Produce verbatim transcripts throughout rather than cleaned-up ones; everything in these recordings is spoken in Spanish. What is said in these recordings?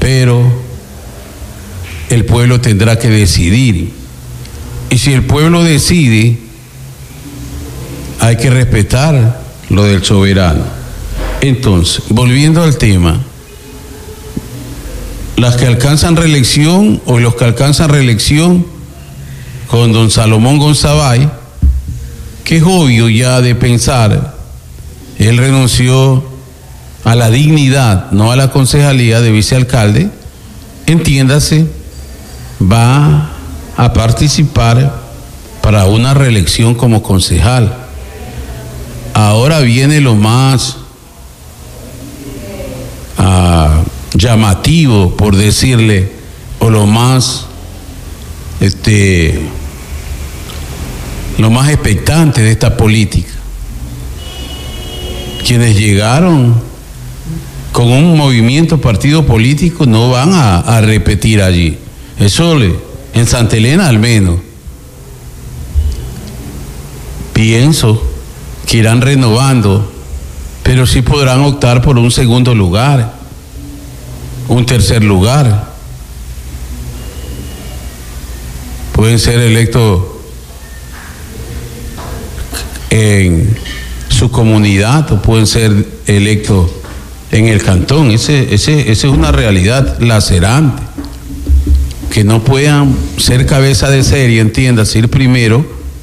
pero el pueblo tendrá que decidir. Y si el pueblo decide, hay que respetar lo del soberano. Entonces, volviendo al tema, las que alcanzan reelección o los que alcanzan reelección con don Salomón Gonzabay, que es obvio ya de pensar, él renunció a la dignidad, no a la concejalía de vicealcalde, entiéndase, va a participar para una reelección como concejal. Ahora viene lo más uh, llamativo, por decirle, o lo más este lo más expectante de esta política. Quienes llegaron con un movimiento partido político no van a, a repetir allí. Eso le, en Santa Elena al menos pienso que irán renovando, pero sí podrán optar por un segundo lugar, un tercer lugar. Pueden ser electos en su comunidad o pueden ser electos en el cantón. Ese, ese, esa es una realidad lacerante. Que no puedan ser cabeza de serie, entiendas, ir primero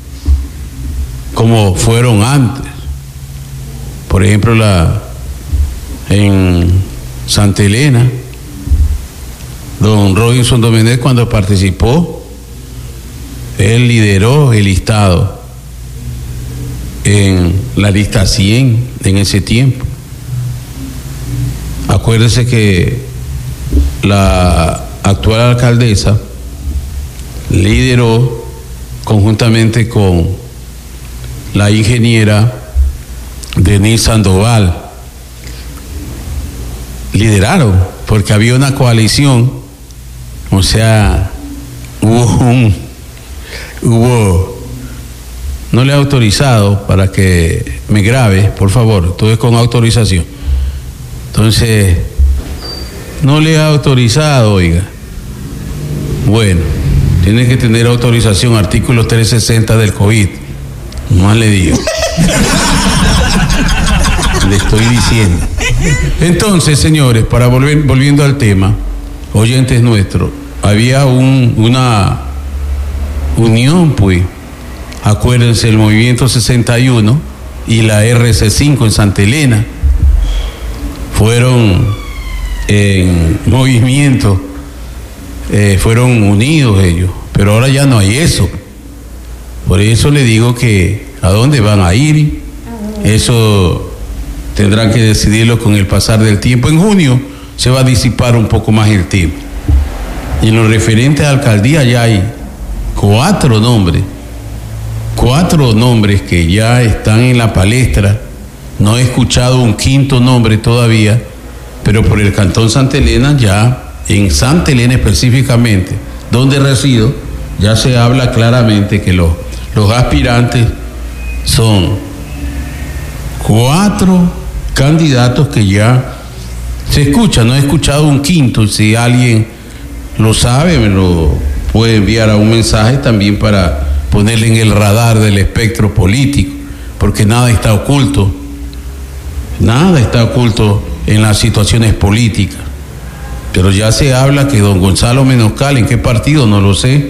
como fueron antes. Por ejemplo, la en Santa Elena, don Robinson Domenech, cuando participó, él lideró el listado en la lista cien en ese tiempo. Acuérdese que la actual alcaldesa lideró conjuntamente con la ingeniera Denise Sandoval. Lideraron porque había una coalición, o sea, hubo un hubo no le he autorizado para que me grabe, por favor, todo es con autorización. Entonces, no le he autorizado, oiga. Bueno, tiene que tener autorización, artículo trescientos sesenta del COVID. No le digo. Le estoy diciendo. Entonces, señores, para volver, volviendo al tema, oyentes nuestros, había un, una unión, pues. Acuérdense, el Movimiento sesenta y uno y la R C cinco en Santa Elena fueron en movimiento, eh, fueron unidos ellos, pero ahora ya no hay eso. Por eso le digo que a dónde van a ir, eso tendrán que decidirlo con el pasar del tiempo. En junio se va a disipar un poco más el tema. Y en lo referente a alcaldía ya hay cuatro nombres, cuatro nombres que ya están en la palestra. No he escuchado un quinto nombre todavía, pero por el Cantón Santa Elena, ya en Santa Elena específicamente, donde resido, ya se habla claramente que los, los aspirantes son cuatro candidatos que ya se escucha. No he escuchado un quinto. Si alguien lo sabe, me lo puede enviar a un mensaje también para ponerle en el radar del espectro político, porque nada está oculto, nada está oculto en las situaciones políticas. Pero ya se habla que don Gonzalo Menoscal, ¿en qué partido? No lo sé.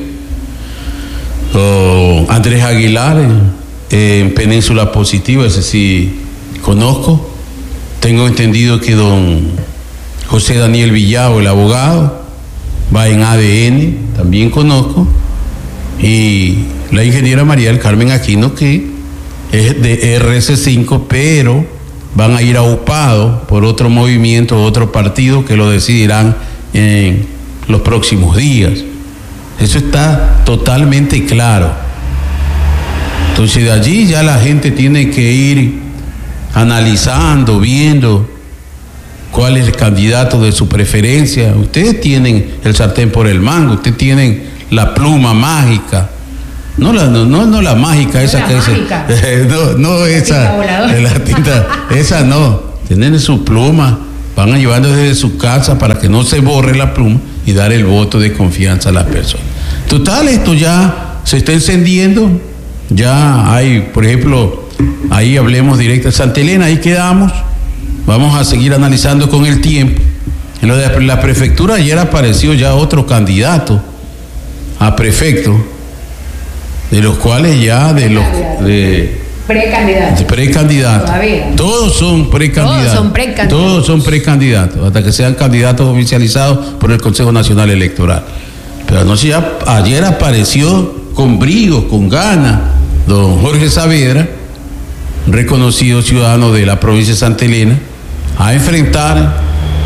O Andrés Aguilar en, en Península Positiva, ese sí conozco. Tengo entendido que don José Daniel Villao, el abogado, va en A D N, también conozco. Y la ingeniera María del Carmen Aquino, que es de R C cinco, pero van a ir aupados por otro movimiento, otro partido que lo decidirán en los próximos días. Eso está totalmente claro. Entonces de allí ya la gente tiene que ir analizando, viendo cuál es el candidato de su preferencia. Ustedes tienen el sartén por el mango, ustedes tienen la pluma mágica. No la, no, no, no la mágica, esa no, que es. Eh, no, no, esa. La tinta, esa no. Tienen su pluma van a llevar desde su casa para que no se borre la pluma y dar el voto de confianza a las personas. Total, esto ya se está encendiendo, ya hay, por ejemplo, ahí hablemos directo de Santa Elena, ahí quedamos, vamos a seguir analizando con el tiempo. En lo de la prefectura ayer apareció ya otro candidato a prefecto, de los cuales ya de los de precandidatos. Precandidatos. Todos son precandidatos. Todos son precandidatos. Todos son precandidatos, hasta que sean candidatos oficializados por el Consejo Nacional Electoral. Pero no sé, ya ayer apareció con brío, con ganas, don Jorge Saavedra, reconocido ciudadano de la provincia de Santa Elena, a enfrentar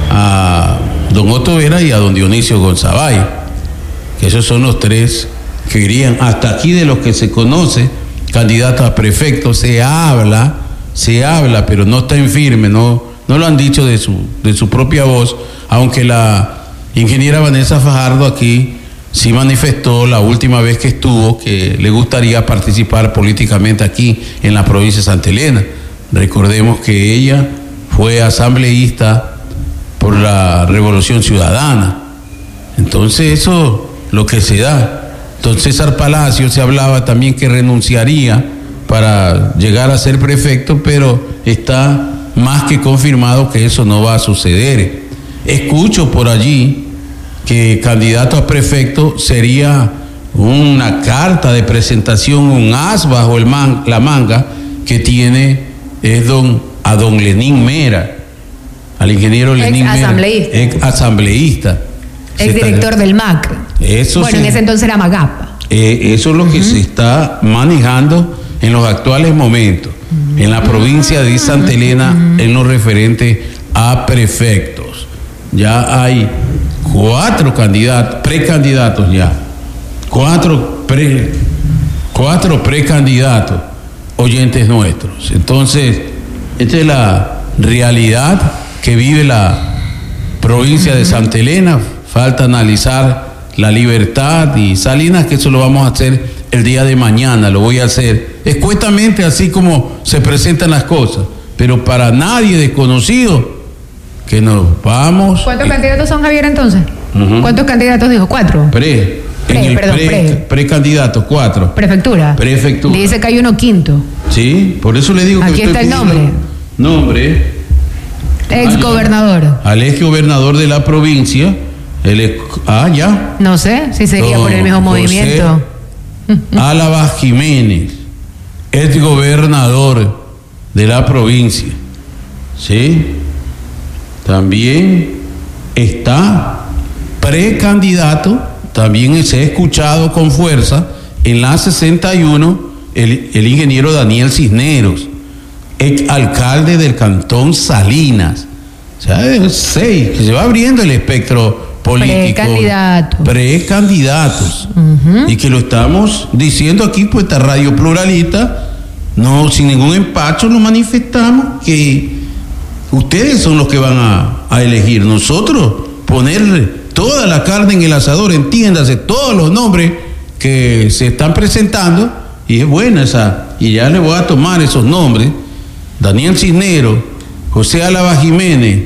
a don Otto Vera y a don Dionisio Gonzabay, que esos son los tres que irían hasta aquí de los que se conoce candidatos a prefecto. Se habla, se habla, pero no está en firme, no, no lo han dicho de su, de su propia voz, aunque la ingeniera Vanessa Fajardo aquí sí manifestó la última vez que estuvo que le gustaría participar políticamente aquí en la provincia de Santa Elena. Recordemos que ella fue asambleísta por la Revolución Ciudadana. Entonces eso lo que se da. Don César Palacio se hablaba también que renunciaría para llegar a ser prefecto, pero está más que confirmado que eso no va a suceder. Escucho por allí que candidato a prefecto sería una carta de presentación, un as bajo el man, la manga que tiene es don, a don Lenín Mera, al ingeniero Lenín Mera, asambleísta. ex asambleísta, ex director del M A C. Eso bueno, se, en ese entonces era Magapa. Eh, eso es lo uh-huh. que se está manejando en los actuales momentos, uh-huh. en la provincia de Santa Elena, uh-huh. en lo referente a prefectos. Ya hay cuatro candidatos, precandidatos ya, cuatro, pre, cuatro precandidatos oyentes nuestros. Entonces, esta es la realidad que vive la provincia uh-huh. de Santa Elena. Falta analizar La Libertad y Salinas, que eso lo vamos a hacer el día de mañana, lo voy a hacer escuetamente, así como se presentan las cosas, pero para nadie desconocido que nos vamos. ¿Cuántos eh, candidatos son, Javier, entonces? Uh-huh. ¿Cuántos candidatos dijo? ¿Cuatro? Pre. Pre, en el perdón, pre, pre. Precandidatos, cuatro. Prefectura. Prefectura. Dice que hay uno quinto. Sí, por eso le digo que aquí está el nombre. Nombre. Ex gobernador. Al ex gobernador de la provincia. El ex, ah, ya. No sé si sería Don por el mismo José movimiento. Álava Jiménez, ex gobernador de la provincia. ¿Sí? También está precandidato, también se ha escuchado con fuerza en la sesenta y uno el, el ingeniero Daniel Cisneros, ex alcalde del cantón Salinas. O sea, seis, que se va abriendo el espectro político. Precandidatos. Precandidatos. Uh-huh. Y que lo estamos diciendo aquí, pues esta radio pluralista, no, sin ningún empacho lo manifestamos, que ustedes son los que van a, a elegir. Nosotros ponerle toda la carne en el asador, entiéndase, todos los nombres que se están presentando, y es buena esa, y ya le voy a tomar esos nombres: Daniel Cisneros, José Álava Jiménez,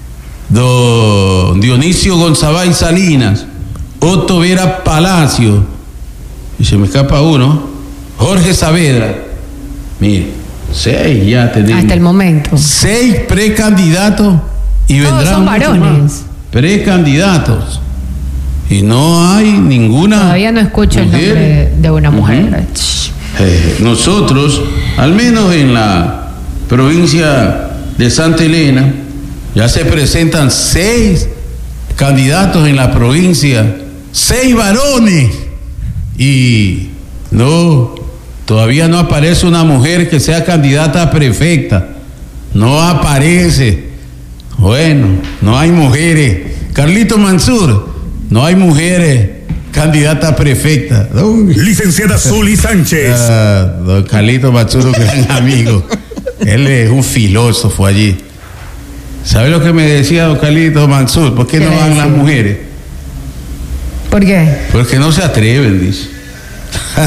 don Dionisio Gonzabay Salinas, Otto Vera Palacio, y se me escapa uno, Jorge Saavedra. Mire, seis ya tenemos. Hasta el momento. Seis precandidatos y todos vendrán son varones. Precandidatos. Y no hay ninguna. Todavía no escucho mujer. El nombre de una mujer. Uh-huh. eh, nosotros, al menos en la provincia de Santa Elena, ya se presentan seis candidatos en la provincia, seis varones, y no, todavía no aparece una mujer que sea candidata a prefecta, no aparece. Bueno, no hay mujeres. Carlito Mansur, no hay mujeres candidatas a prefecta. Don, licenciada Zuli Sánchez. Uh, don Carlito Mansur, un gran amigo. Él es un filósofo allí. ¿Sabe lo que me decía don Carlito Mansur? ¿Por qué, ¿Qué no van las mujeres? ¿Por qué? Porque no se atreven, dice.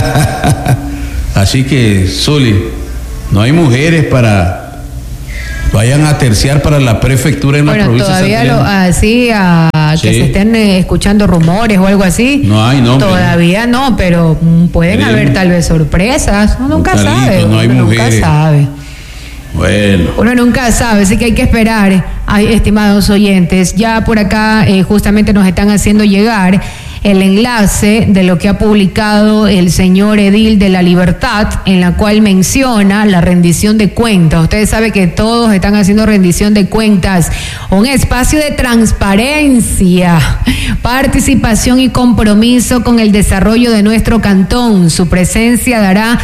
Así que, Zuli, no hay mujeres para vayan a terciar para la prefectura en bueno, la provincia todavía de lo, así, a Sí. que se estén eh, escuchando rumores o algo así. No hay nombre. Todavía no, pero mm, pueden Queremos. haber tal vez sorpresas. Uno nunca Calito, sabe. no hay uno nunca mujeres. sabe. Bueno. Uno nunca sabe, así que hay que esperar, ay, estimados oyentes. Ya por acá eh, justamente nos están haciendo llegar el enlace de lo que ha publicado el señor Edil de la Libertad, en la cual menciona la rendición de cuentas. Ustedes saben que todos están haciendo rendición de cuentas, un espacio de transparencia, participación y compromiso con el desarrollo de nuestro cantón. Su presencia dará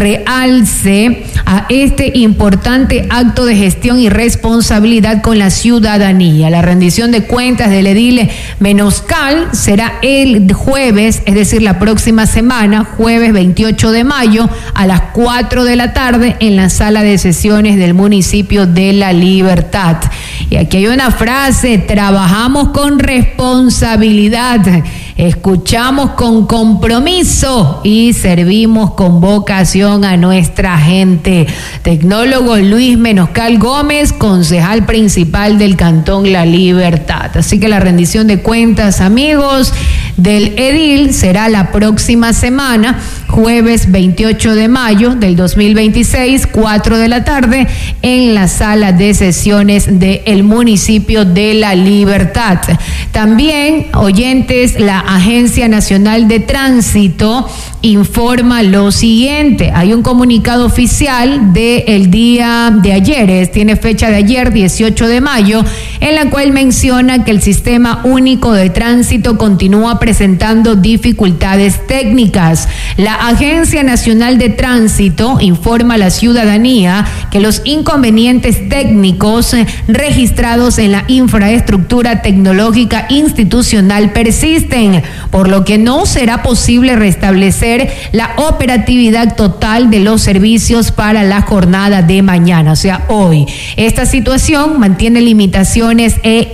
realce a este importante acto de gestión y responsabilidad con la ciudadanía. La rendición de cuentas del edil Menoscal será el jueves, es decir, la próxima semana, jueves veintiocho de mayo, a las cuatro de la tarde, en la sala de sesiones del municipio de La Libertad. Y aquí hay una frase: trabajamos con responsabilidad, escuchamos con compromiso y servimos con vocación a nuestra gente. Tecnólogo Luis Menoscal Gómez, concejal principal del Cantón La Libertad. Así que la rendición de cuentas, amigos, del edil será la próxima semana, jueves veintiocho de mayo del dos mil veintiséis, cuatro de la tarde, en la sala de sesiones del municipio de La Libertad. También, oyentes, la Agencia Nacional de Tránsito informa lo siguiente. Hay un comunicado oficial del día de ayer, es, tiene fecha de ayer, dieciocho de mayo, en la cual menciona que el Sistema Único de Tránsito continúa presentando dificultades técnicas. La Agencia Nacional de Tránsito informa a la ciudadanía que los inconvenientes técnicos registrados en la infraestructura tecnológica institucional persisten, por lo que no será posible restablecer la operatividad total de los servicios para la jornada de mañana, o sea, hoy. Esta situación mantiene limitaciones e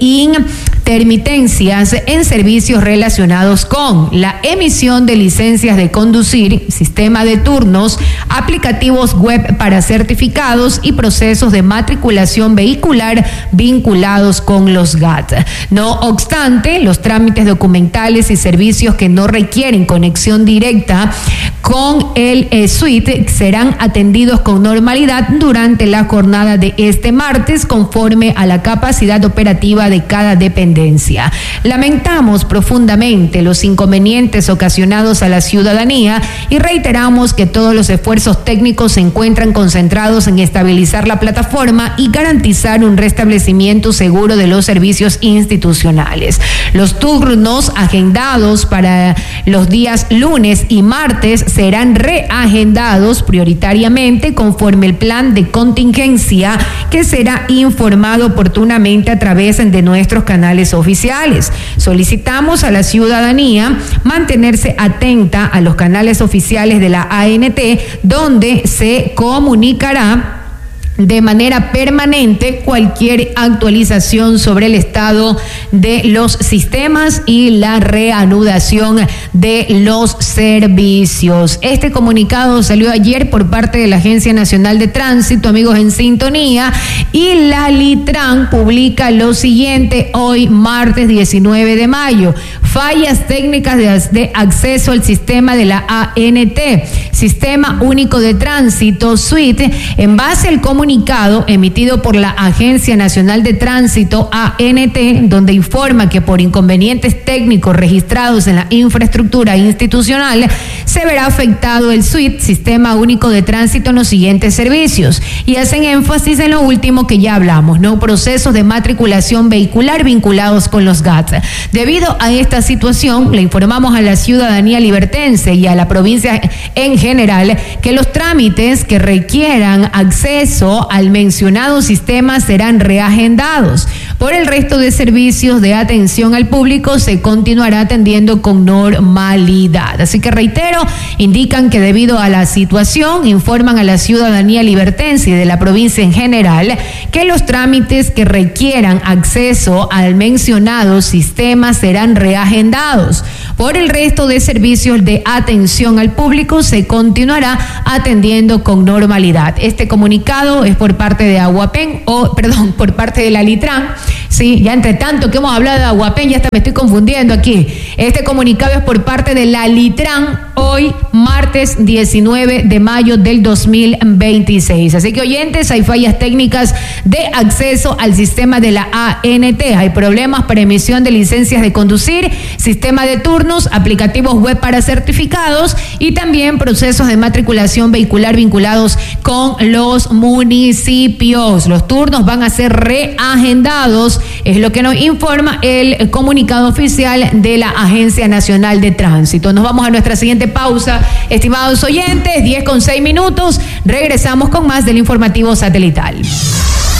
intermitencias en servicios relacionados con la emisión de licencias de conducir, sistema de turnos, aplicativos web para certificados y procesos de matriculación vehicular vinculados con los G A T. No obstante, los trámites documentales y servicios que no requieren conexión directa con el eh, suite serán atendidos con normalidad durante la jornada de este martes, conforme a la capacidad operativa de cada dependencia. Lamentamos profundamente los inconvenientes ocasionados a la ciudadanía y reiteramos que todos los esfuerzos técnicos se encuentran concentrados en estabilizar la plataforma y garantizar un restablecimiento seguro de los servicios institucionales. Los turnos agendados para los días lunes y martes serán reagendados prioritariamente conforme el plan de contingencia, que será informado oportunamente a través de nuestros canales oficiales. Solicitamos a la ciudadanía mantenerse atenta a los canales oficiales de la A N T, donde se comunicará de manera permanente cualquier actualización sobre el estado de los sistemas y la reanudación de los servicios. Este comunicado salió ayer por parte de la Agencia Nacional de Tránsito, amigos en sintonía, y la Litran publica lo siguiente hoy, martes diecinueve de mayo. Fallas técnicas de, de acceso al sistema de la A N T, Sistema Único de Tránsito, suite, en base al comunicado comunicado emitido por la Agencia Nacional de Tránsito, A N T, donde informa que por inconvenientes técnicos registrados en la infraestructura institucional se verá afectado el suite, Sistema Único de Tránsito, en los siguientes servicios, y hacen énfasis en lo último que ya hablamos, ¿no? Procesos de matriculación vehicular vinculados con los G A T. Debido a esta situación, le informamos a la ciudadanía libertense y a la provincia en general que los trámites que requieran acceso al mencionado sistema serán reagendados. Por el resto de servicios de atención al público se continuará atendiendo con normalidad. Así que reitero, indican que debido a la situación, informan a la ciudadanía libertense y de la provincia en general que los trámites que requieran acceso al mencionado sistema serán reagendados. Por el resto de servicios de atención al público se continuará atendiendo con normalidad. Este comunicado es por parte de Aguapen, o perdón, por parte de la Litran. Sí, ya entre tanto que hemos hablado de Aguapen, ya hasta me estoy confundiendo aquí. Este comunicado es por parte de la Litran, hoy martes diecinueve de mayo del dos mil veintiséis. Así que oyentes, hay fallas técnicas de acceso al sistema de la A N T. Hay problemas para emisión de licencias de conducir, sistema de turnos, aplicativos web para certificados y también procesos de matriculación vehicular vinculados con los municipios. Los turnos van a ser reagendados, es lo que nos informa el comunicado oficial de la Agencia Nacional de Tránsito. Nos vamos a nuestra siguiente pausa, estimados oyentes, diez con seis minutos. Regresamos con más del informativo satelital.